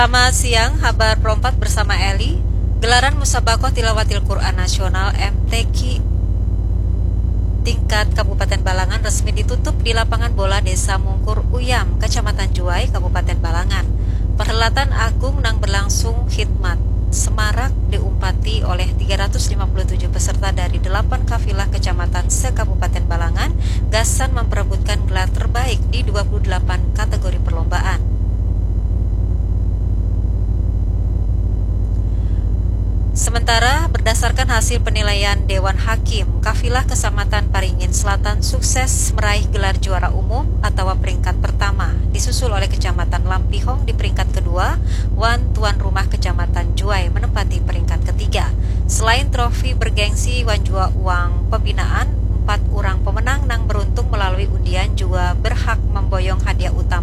Selamat siang, Habar Perompat bersama Eli. Gelaran Musabakoh Tilawatil Quran Nasional MTQ tingkat Kabupaten Balangan resmi ditutup di lapangan bola Desa Mungkur Uyam, Kecamatan Juwai, Kabupaten Balangan. Perhelatan agung nang berlangsung khidmat semarak diumpati oleh 357 peserta dari 8 kafilah kecamatan se-Kabupaten Balangan, gasan memperebutkan gelar terbaik di 28 kategori perlombaan. Sementara berdasarkan hasil penilaian Dewan Hakim, kafilah Kecamatan Paringin Selatan sukses meraih gelar juara umum atau peringkat pertama, disusul oleh Kecamatan Lampihong di peringkat kedua, Wan tuan rumah Kecamatan Juwai menempati peringkat ketiga. Selain trofi bergengsi Wan Jua uang pembinaan, 4 orang pemenang nang beruntung melalui undian juga berhak memboyong hadiah utama